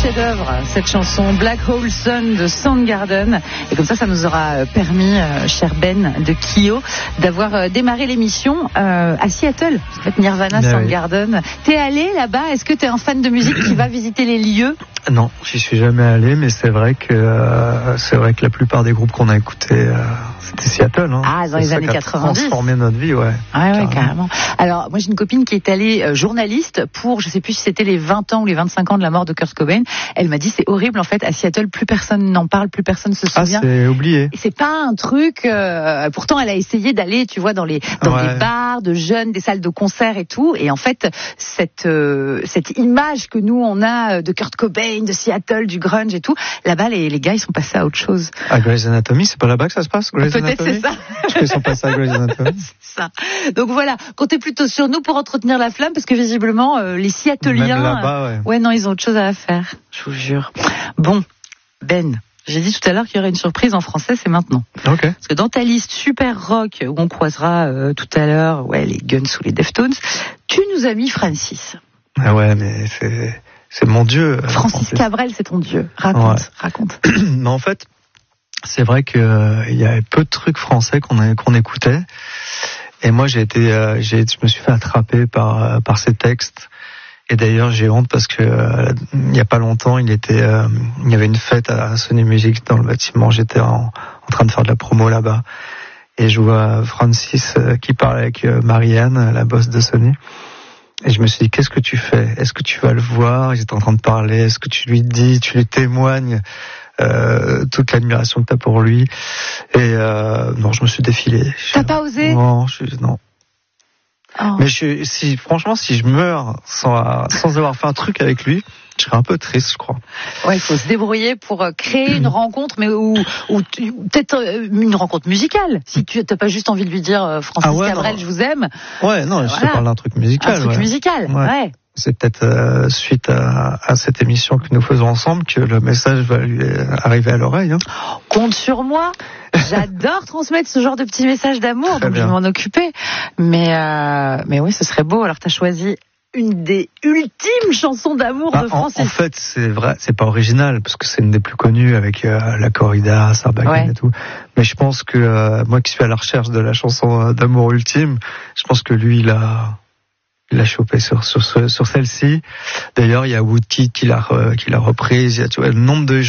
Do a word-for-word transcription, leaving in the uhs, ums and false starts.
chef-d'œuvre, cette chanson Black Hole Sun de Soundgarden. Et comme ça, ça nous aura permis, euh, cher Ben de Kyo, d'avoir euh, démarré l'émission euh, à Seattle. En fait, Nirvana, ben Soundgarden. Oui. T'es allé là-bas? Est-ce que t'es un fan de musique qui va visiter les lieux? Non, j'y suis jamais allé, mais c'est vrai que euh, c'est vrai que la plupart des groupes qu'on a écoutés, euh, c'était Seattle. Hein. Ah, dans c'est les années quatre-vingt-dix. Transformé notre vie, ouais. Ah ouais, carrément. carrément. Alors, moi, j'ai une copine qui est allée euh, journaliste pour, je sais plus si c'était les vingt ans ou les vingt-cinq ans de la mort de Kurt Cobain. Elle m'a dit, c'est horrible, en fait, à Seattle, plus personne n'en parle, plus personne se souvient. Ah, c'est oublié. Et c'est pas un truc, euh, pourtant, elle a essayé d'aller, tu vois, dans les, dans ouais. des bars de jeunes, des salles de concert et tout. Et en fait, cette, euh, cette image que nous, on a de Kurt Cobain, de Seattle, du grunge et tout, là-bas, les, les gars, ils sont passés à autre chose. À Grey's Anatomy, c'est pas là-bas que ça se passe, Grey's Peut-être Anatomy? c'est ça. Je crois qu'ils sont passés à Grey's Anatomy. C'est ça. Donc voilà, comptez plutôt sur nous pour entretenir la flamme, parce que visiblement, euh, les Seattleiens... Même là-bas, ouais. Euh, ouais, non, ils ont autre chose à faire, je vous jure. Bon, Ben, j'ai dit tout à l'heure qu'il y aurait une surprise en français, c'est maintenant. Ok. Parce que dans ta liste super rock, où on croisera euh, tout à l'heure ouais, les Guns ou les Deftones, tu nous as mis Francis. Ah ouais, mais c'est... C'est mon Dieu. Francis Cabrel, c'est ton Dieu. Raconte, ouais. raconte. Mais en fait, c'est vrai que euh, il y avait peu de trucs français qu'on a, qu'on écoutait. Et moi, j'ai été, euh, j'ai, je me suis fait attraper par euh, par ces textes. Et d'ailleurs, j'ai honte parce que euh, il y a pas longtemps, il était, euh, il y avait une fête à Sony Music dans le bâtiment. J'étais en, en train de faire de la promo là-bas, et je vois Francis euh, qui parle avec euh, Marianne, la boss de Sony. Et je me suis dit, qu'est-ce que tu fais? Est-ce que tu vas le voir? J'étais en train de parler. Est-ce que tu lui dis, tu lui témoignes euh, toute l'admiration que t'as pour lui? Et euh, non, je me suis défilé. T'as pas osé? Non, je, non. Oh. Mais je, si, franchement, si je meurs sans, sans avoir fait un truc avec lui, je serais un peu triste, je crois. Ouais, il faut se débrouiller pour créer une rencontre, mais ou, ou, ou peut-être une rencontre musicale. Si tu n'as pas juste envie de lui dire Francis ah ouais, Cabrel, non. je vous aime. Ouais, non, je voilà. te parle d'un truc musical. Un truc ouais. musical, ouais. ouais. C'est peut-être euh, suite à, à cette émission que nous faisons ensemble que le message va lui arriver à l'oreille. Hein. Compte sur moi. J'adore transmettre ce genre de petits messages d'amour, Très donc bien. je vais m'en occuper. Mais, euh, mais oui, ce serait beau. Alors, tu as choisi une des ultimes chansons d'amour ah, de Francis. En, en fait, c'est vrai, c'est pas original parce que c'est une des plus connues avec euh, la corrida, Sarbacane ouais. et tout. Mais je pense que euh, moi qui suis à la recherche de la chanson d'amour ultime, je pense que lui, il a, il a chopé sur sur sur celle-ci. D'ailleurs, il y a Woodkid qui l'a qui l'a reprise. Il y a tu vois, le nombre de